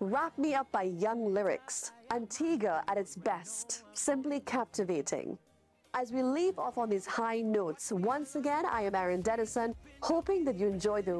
Wrap Me Up by Young Lyrics. Antigua at its best, simply captivating. As we leave off on these high notes, once again, I am Erin Dennison, hoping that you enjoy the